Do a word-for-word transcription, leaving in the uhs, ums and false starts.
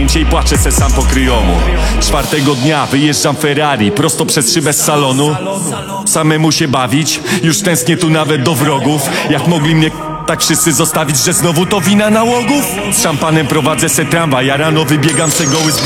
zdjęcie i płaczę se sam po kryjomu. Czwartego dnia wyjeżdżam Ferrari prosto przez szybę z salonu. Samemu się bawić, już tęsknię tu nawet do wrogów. Jak mogli mnie tak wszyscy zostawić, że znowu to wina nałogów? Z szampanem prowadzę se tramwaj, ja rano wybiegam se goły z